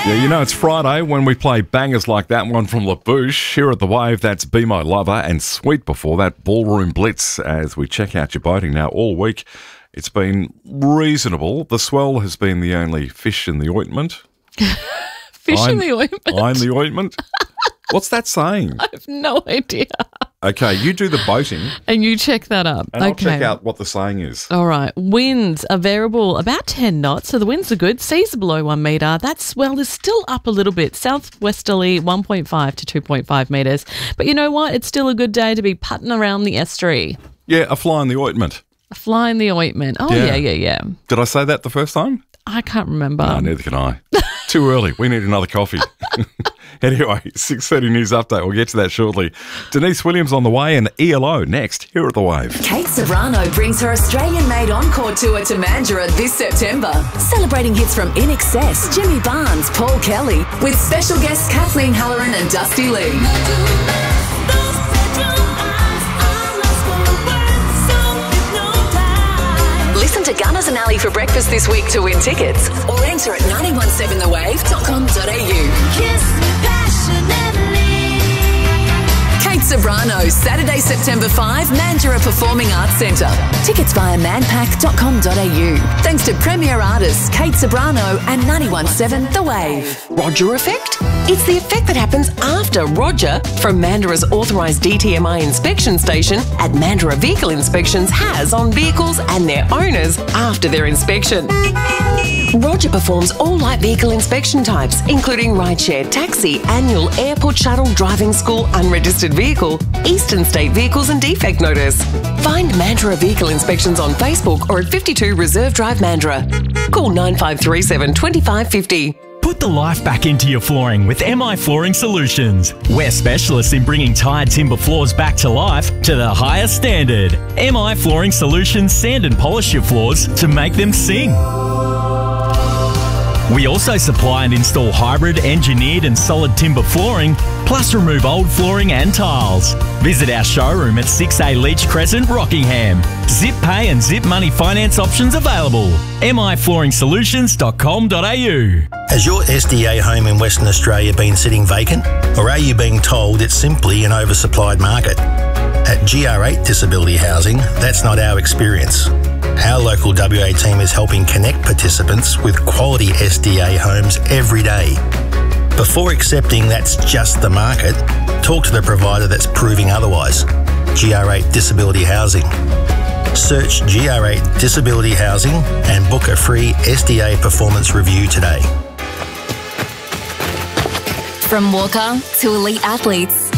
Yeah, you know, it's Friday when we play bangers like that one from LaBouche. Here at The Wave, that's Be My Lover, and Sweet before that, Ballroom Blitz, as we check out your boating. Now, all week, it's been reasonable. The swell has been the only fish in the ointment. Fish in the ointment? I'm the ointment. What's that saying? I have no idea. Okay, you do the boating. And you check that up. And I'll check out what the saying is. All right. Winds are variable about 10 knots, so the winds are good. Seas are below 1 metre. That swell is still up a little bit. Southwesterly 1.5 to 2.5 metres. But you know what? It's still a good day to be putting around the estuary. Yeah, a fly in the ointment. A fly in the ointment. Oh, yeah. Did I say that the first time? I can't remember. No, neither can I. Too early. We need another coffee. Anyway, 6:30 News Update. We'll get to that shortly. Denise Williams on the way and ELO next here at The Wave. Kate Ceberano brings her Australian-made encore tour to Mandurah this September. Celebrating hits from In Excess, Jimmy Barnes, Paul Kelly, with special guests Kathleen Halloran and Dusty Lee. Listen to Gunners and Ali for breakfast this week to win tickets, or enter at 917thewave.com.au. Kiss me passionately. Kate Ceberano, Saturday, September 5, Mandurah Performing Arts Centre. Tickets via manpack.com.au. Thanks to premier artists Kate Ceberano and 917 The Wave. Roger effect? It's the effect that happens after Roger from Mandurah's authorised DTMI inspection station at Mandurah Vehicle Inspections has on vehicles and their owners after their inspection. Roger performs all light vehicle inspection types, including rideshare, taxi, annual, airport shuttle, driving school, unregistered vehicle, eastern state vehicles and defect notice. Find Mandurah Vehicle Inspections on Facebook or at 52 Reserve Drive, Mandurah. Call 9537 2550. Put the life back into your flooring with MI Flooring Solutions. We're specialists in bringing tired timber floors back to life to the highest standard. MI Flooring Solutions sand and polish your floors to make them sing. We also supply and install hybrid, engineered and solid timber flooring, plus remove old flooring and tiles. Visit our showroom at 6A Leach Crescent, Rockingham. Zip pay and zip money finance options available. miflooringsolutions.com.au. Has your SDA home in Western Australia been sitting vacant? Or are you being told it's simply an oversupplied market? At GR8 Disability Housing, that's not our experience. Our local WA team is helping connect participants with quality SDA homes every day. Before accepting that's just the market, talk to the provider that's proving otherwise. GR8 Disability Housing. Search GR8 Disability Housing and book a free SDA performance review today. From Walker to elite athletes,